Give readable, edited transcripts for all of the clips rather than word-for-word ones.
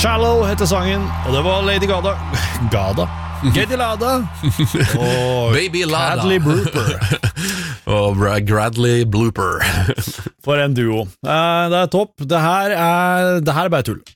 Shallow heter sangen, og det var Lady Gaga Geddy Lada og Baby Lada Bradley Blooper og Bradley Blooper. For en duo. Det topp. Det her er bare tull.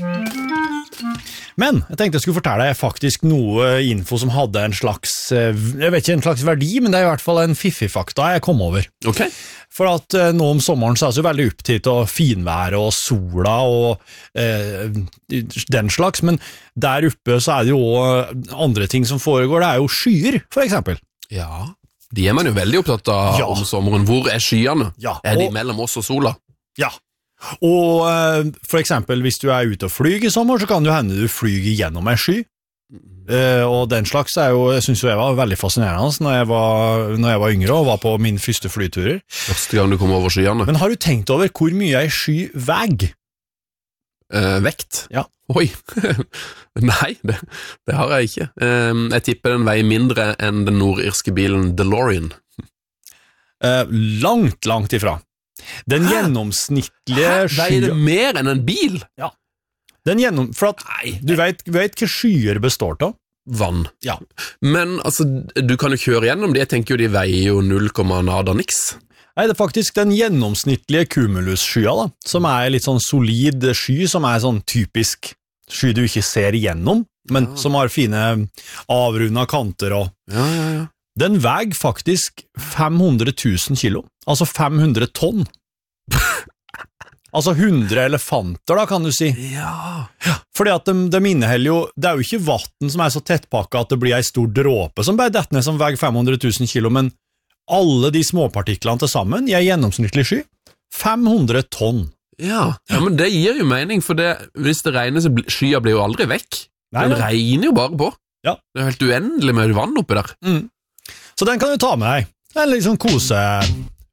Men jeg tenkte jeg skulle fortelle deg faktisk noe info som hadde en slags, jeg vet ikke en slags verdi, men det er i hvert fall en fiffig-fakta jeg kom over. Ok. For at nå om sommeren så er det så veldig opptatt av finværet og sola og den slags, men der oppe så er det jo andre ting som foregår, det er jo skyer, for eksempel. Ja, de er man jo veldig opptatt av om sommeren. Hvor er skyene? Ja, er de mellom oss og sola? Ja, og for eksempel hvis du er ute og flyg i sommer, så kan det jo hende du flyger gjennom en sky. Og den slags er jo, jeg synes jo jeg var veldig fascinerende når jeg var yngre og var på min første flyturer. Første gang du kom over skyene. Men har du tenkt over hvor mye en sky veg? Vekt? Ja. Oi, nei, det har jeg ikke. Jeg tipper den veier mindre enn den nordirske bilen DeLorean. Langt ifra. Den gjennomsnittlige skya... Veier det mer enn en bil? Ja. For at du vet hva skyer består av? Vann. Ja. Men altså, du kan jo kjøre gjennom det. Jeg tenker jo de veier jo 0, nada niks. Nei, det er faktisk den gjennomsnittlige cumulus-skya da, som er litt sånn solid sky, som er sånn typisk sky du ikke ser igjennom, men som har fine avrunda kanter og... Ja. Den veier faktisk 500 000 kilo, altså 500 tonn. Altså 100 elefanter da, kan du si. Ja. Fordi at de inneholder jo, det er jo ikke vatten som er så tettpakket at det blir en stor dråpe som bare detter ned som veier 500 000 kilo, men alle de småpartiklene til sammen i en gjennomsnittlig sky, 500 tonn. Ja, men det gir jo mening, for hvis det regner så skya blir jo aldri vekk. Den regner jo bare på. Ja. Det er helt uendelig med vann oppi der. Så den kan du ta med deg. Det er litt sånn